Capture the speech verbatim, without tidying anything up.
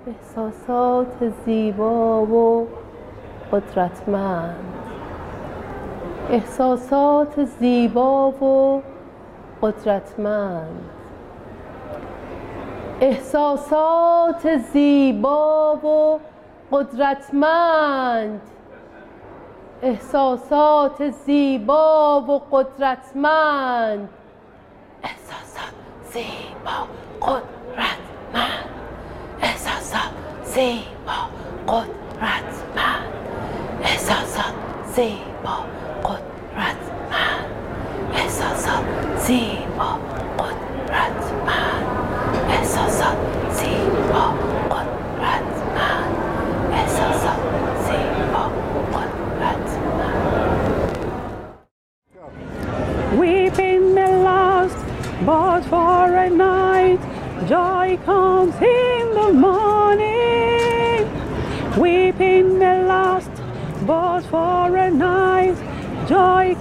احساسات زیبا و قدرتمند، احساسات زیبا و قدرتمند، احساسات زیبا و قدرتمند، احساسات زیبا و قدرتمند، احساسات زیبا قدرتمند، احساسات زیبا قدرتمند، احساسات زیبا قدرتمند، احساسات زیبا قدرتمند، احساسات زیبا قدرتمند، احساسات زیبا قدرتمند. Weeping may last but for a night, joy comes in the morning. Weeping may last but for a night, joy